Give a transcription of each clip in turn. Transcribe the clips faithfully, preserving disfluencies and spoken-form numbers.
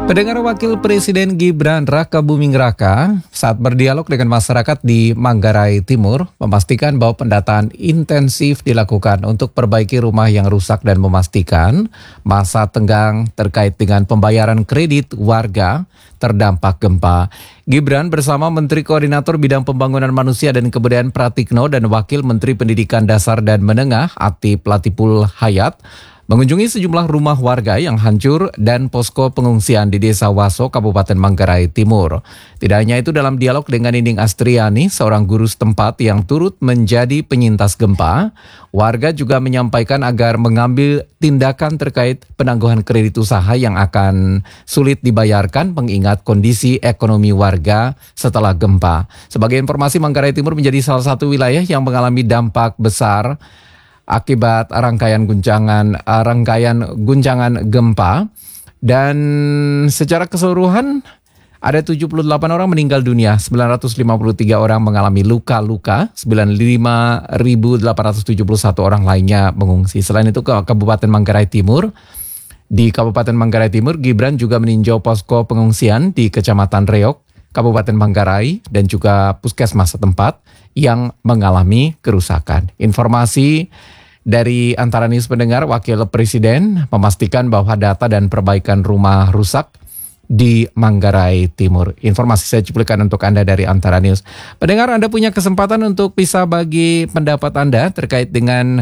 Pendengar, Wakil Presiden Gibran Rakabuming Raka saat berdialog dengan masyarakat di Manggarai Timur memastikan bahwa pendataan intensif dilakukan untuk perbaiki rumah yang rusak dan memastikan masa tenggang terkait dengan pembayaran kredit warga terdampak gempa. Gibran bersama Menteri Koordinator Bidang Pembangunan Manusia dan Kebudayaan Pratikno dan Wakil Menteri Pendidikan Dasar dan Menengah Atif Latiful Hayat mengunjungi sejumlah rumah warga yang hancur dan posko pengungsian di Desa Waso, Kabupaten Manggarai Timur. Tidak hanya itu, dalam dialog dengan Nining Astriani, seorang guru setempat yang turut menjadi penyintas gempa, warga juga menyampaikan agar mengambil tindakan terkait penangguhan kredit usaha yang akan sulit dibayarkan mengingat kondisi ekonomi warga setelah gempa. Sebagai informasi, Manggarai Timur menjadi salah satu wilayah yang mengalami dampak besar akibat rangkaian guncangan uh, rangkaian guncangan gempa, dan secara keseluruhan ada tujuh puluh delapan orang meninggal dunia, sembilan ratus lima puluh tiga orang mengalami luka-luka, sembilan puluh lima ribu delapan ratus tujuh puluh satu orang lainnya mengungsi. Selain itu, ke Kabupaten Manggarai Timur, di Kabupaten Manggarai Timur, Gibran juga meninjau posko pengungsian di Kecamatan Reok, Kabupaten Manggarai, dan juga puskesmas setempat yang mengalami kerusakan. Informasi dari Antara News, pendengar, Wakil Presiden memastikan bahwa data dan perbaikan rumah rusak di Manggarai Timur. Informasi saya cuplikan untuk Anda dari Antara News. Pendengar, Anda punya kesempatan untuk bisa bagi pendapat Anda terkait dengan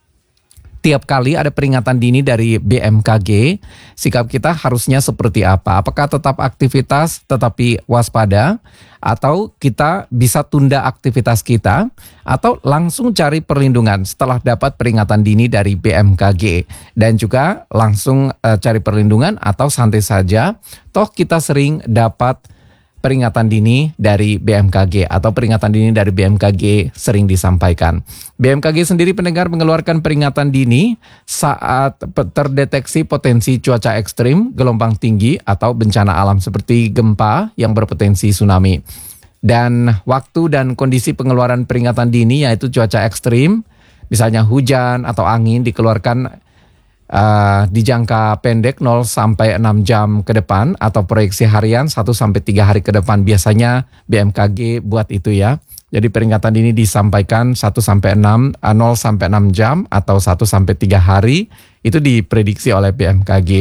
tiap kali ada peringatan dini dari B M K G, sikap kita harusnya seperti apa? Apakah tetap aktivitas tetapi waspada? Atau kita bisa tunda aktivitas kita? Atau langsung cari perlindungan setelah dapat peringatan dini dari B M K G? Dan juga langsung uh, cari perlindungan atau santai saja? Toh kita sering dapat peringatan dini dari B M K G atau peringatan dini dari B M K G sering disampaikan. B M K G sendiri, pendengar, mengeluarkan peringatan dini saat terdeteksi potensi cuaca ekstrim, gelombang tinggi atau bencana alam seperti gempa yang berpotensi tsunami. Dan waktu dan kondisi pengeluaran peringatan dini yaitu cuaca ekstrim, misalnya hujan atau angin, dikeluarkan Uh, di jangka pendek nol sampai enam jam ke depan atau proyeksi harian satu sampai tiga hari ke depan. Biasanya B M K G buat itu ya. Jadi peringatan ini disampaikan satu sampai enam, nol sampai enam jam atau satu sampai tiga hari. Itu diprediksi oleh B M K G.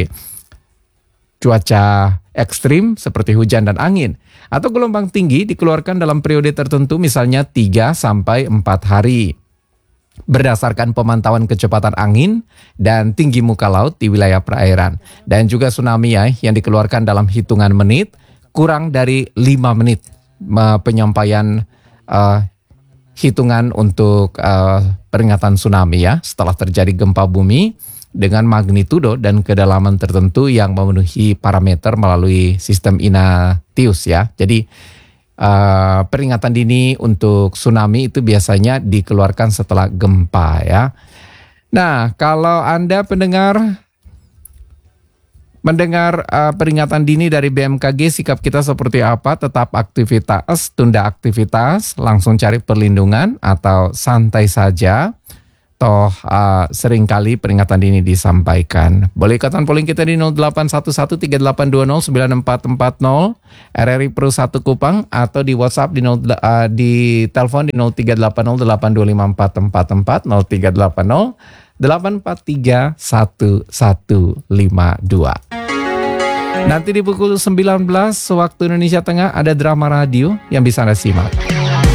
Cuaca ekstrim seperti hujan dan angin atau gelombang tinggi dikeluarkan dalam periode tertentu, misalnya tiga sampai empat hari. Berdasarkan pemantauan kecepatan angin dan tinggi muka laut di wilayah perairan. Dan juga tsunami ya, yang dikeluarkan dalam hitungan menit, kurang dari lima menit penyampaian uh, hitungan untuk uh, peringatan tsunami ya, setelah terjadi gempa bumi dengan magnitudo dan kedalaman tertentu yang memenuhi parameter melalui sistem Inatius ya. Jadi Uh, peringatan dini untuk tsunami itu biasanya dikeluarkan setelah gempa ya. Nah, kalau Anda pendengar mendengar uh, peringatan dini dari B M K G, sikap kita seperti apa? Tetap aktivitas, tunda aktivitas, langsung cari perlindungan, atau santai saja? Toh uh, seringkali peringatan dini disampaikan. Boleh ikutan polling kita di nol delapan satu satu tiga delapan dua nol sembilan empat empat nol R R I Pro satu Kupang, atau di WhatsApp di nol, uh, di telepon di nol tiga delapan nol delapan dua lima empat empat empat nol tiga delapan nol delapan empat tiga satu satu lima dua. Nanti di pukul sembilan belas waktu Indonesia Tengah ada drama radio yang bisa Anda simak.